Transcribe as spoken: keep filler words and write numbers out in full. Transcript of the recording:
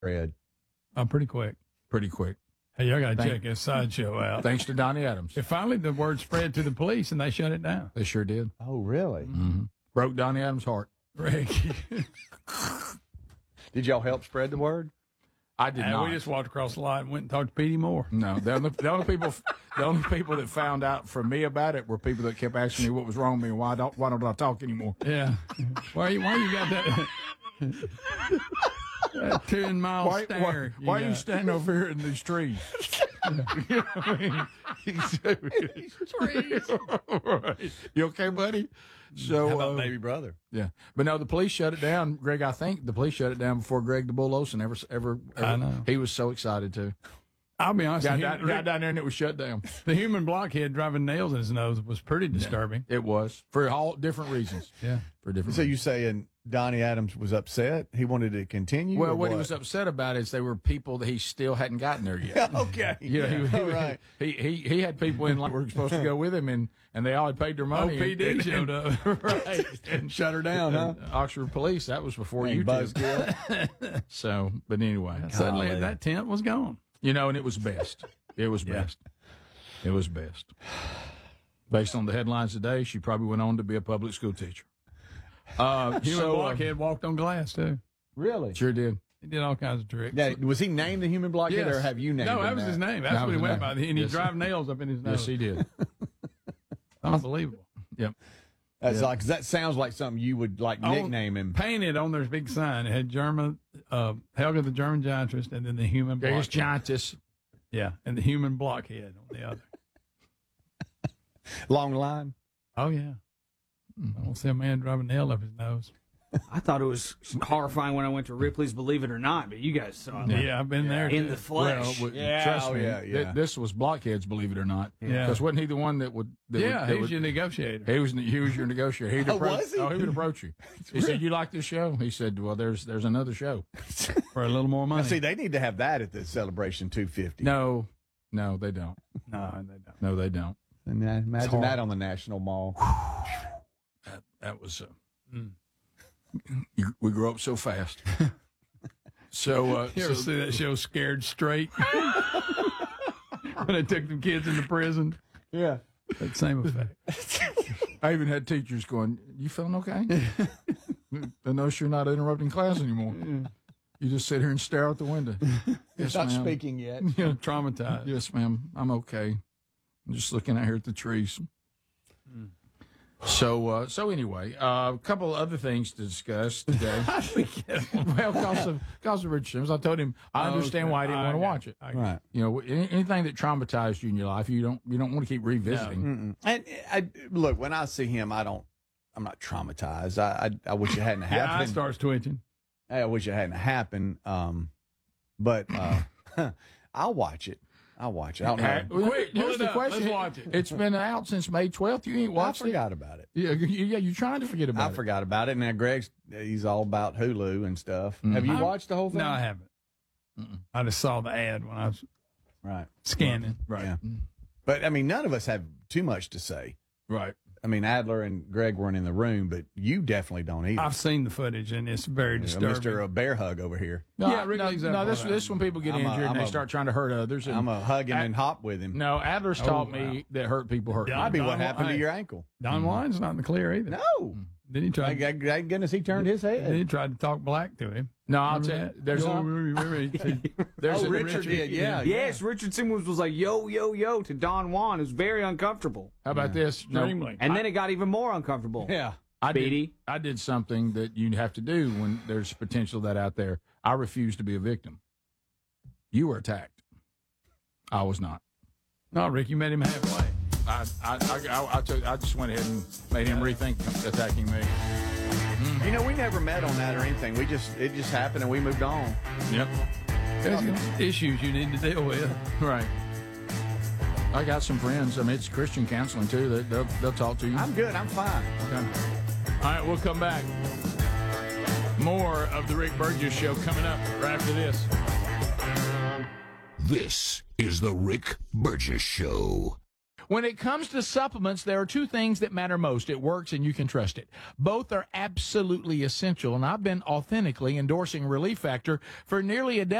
Red. Oh, pretty quick. Pretty quick. Hey, y'all got to Thank- check this sideshow out. Thanks to Donnie Adams. If finally the word spread to the police and they shut it down. They sure did. Oh, really? Mm-hmm. Broke Donnie Adams' heart. Rick. Did y'all help spread the word? I did And not. we just walked across the line and went and talked to Petey Moore. No, the only, the only people, the only people that found out from me about it were people that kept asking me what was wrong with me and why don't, why don't I talk anymore? Yeah. Why you, why you got that, that ten mile Why, stare? why, why are you got? standing over here in these trees? You know what I mean? Trees. Right. You okay, buddy? So, How about uh, baby brother? yeah, but no, the police shut it down. Greg, I think the police shut it down before Greg the Bull Olson ever, ever, ever. I know. He was so excited too. I'll be honest. Got, the, down, human, got down there and it was shut down. the human blockhead driving nails in his nose was pretty disturbing. It was for all different reasons. Yeah. For different. So you reasons. saying Donnie Adams was upset? He wanted to continue? Well, or what, he was upset about is they were people that he still hadn't gotten there yet. Okay. Yeah, he, he, All right. he, he he had people in like were supposed to go with him, and, and they all had paid their money. O P D and, showed up. right? And Shut her down, huh? and Oxford Police. That was before Hey, you did. Buzzkill. So, but anyway, Suddenly Golly. that tent was gone. you know, and it was best. It was Yeah. best. It was best. Based on the headlines today, she probably went on to be a public school teacher. Uh, Human so, uh, blockhead walked on glass too. Really? sure did. He did all kinds of tricks. Now, was he named the human blockhead, Yes. or have you named him No, that was his name. That's That what was he his went name. by. And he Yes. drive nails up in his nose. Yes, he did. Unbelievable. Yep. That's like, 'cause that sounds like something you would like On- nickname him. Painted on their big sign. It had German, uh, Helga the German giantess, and then the human There's blockhead. giantess. Yeah, and the human blockhead on the other. Long line. Oh, yeah. I don't see a man drive a nail up his nose. I thought it was horrifying when I went to Ripley's Believe It or Not, but you guys saw it. Yeah, I've been there. In too. the flesh. Well, w- Yeah, trust oh, me, yeah, th- yeah. this was Blockheads, believe it or not. Yeah. Because wasn't he the one that would? That Yeah, would, that he's would- your negotiator. He was he was your negotiator. He'd Oh, approach, was he? Oh, he would approach you. He said, "You like this show?" He said, "Well, there's there's another show." For a little more Now, money. see, they need to have that at the Celebration two fifty. No, no, they don't. no, they don't. No, they don't. And that- imagine that on the National Mall. That that was. Uh, you, we grew up so fast. So, uh, You ever so see that show Scared Straight? When they took the kids into prison? Yeah. That same effect. I even had teachers going, "You feeling okay?" They notice you're not interrupting class anymore. You just sit here and stare out the window. Yes, Not ma'am. speaking yet. Yeah, traumatized. Yes, ma'am. I'm okay. I'm just looking out here at the trees. So, uh, so anyway, uh, a couple of other things to discuss today. well, because of, because of Richard Simmons, I told him I understand Okay. why I didn't want to got watch it. I got Right. You know, any- anything that traumatized you in your life, you don't you don't want to keep revisiting. Mm-mm. And I, look, when I see him, I don't, I'm not traumatized. I, I, I wish it hadn't Yeah, eye happened. starts twitching. I wish it hadn't happened. Um, but uh, I'll watch it. I'll watch it. I don't Uh, know. quick, pull here's it the up. question. Let's watch it. It's been out since May twelfth. You ain't I watched it. forgot about it. Yeah, you, yeah, you're trying to forget about I it. forgot about it. Now Greg's he's all about Hulu and stuff. Have you I'm- watched the whole thing? No, I haven't. I just saw the ad when I was Right. scanning. Right, Yeah. But I mean, none of us have too much to say. right. I mean, Adler and Greg weren't in the room, but you definitely don't either. I've seen the footage, and it's very Uh, disturbing. Mister Bear Hug over here. No, Yeah, I- Rick no, leaves that no, this part this out. when people get I'm a- injured I'm and they a- start trying to hurt others. And, I'm a hugging Ad- and hop with him. No, Adler's Oh, taught wow. me that hurt people hurt. Yeah, me. Might be what Don- happened to hey. your ankle. Don Juan's not in the clear either. No. Then he tried. Thank thank goodness he turned his then he head. tried to talk black to him. No, I'll tell Remember you, that? there's Yo, a, remember- remember- there's Oh, a, Richard did, yeah. Yes, Richard Simmons was like, yo, yo, yo, to Don Juan. It was very uncomfortable. How about this? No, Extremely. And then it got even more uncomfortable. Yeah. I did, Speedy. I did something that you have to do when there's potential of that out there. I refuse to be a victim. You were attacked. I was not. No, Rick, you met him halfway. I I I, I, I, took, I just went ahead and made him rethink attacking me. You know, we never met on that or anything. We just it just happened and we moved on. Yep. There's issues you need to deal with. Right. I got some friends. I mean, it's Christian counseling too. They, they'll they'll talk to you. I'm good. I'm fine. Okay. All right, we'll come back. More of the Rick Burgess Show coming up right after this. This is the Rick Burgess Show. When it comes to supplements, there are two things that matter most. It works and you can trust it. Both are absolutely essential, and I've been authentically endorsing Relief Factor for nearly a decade.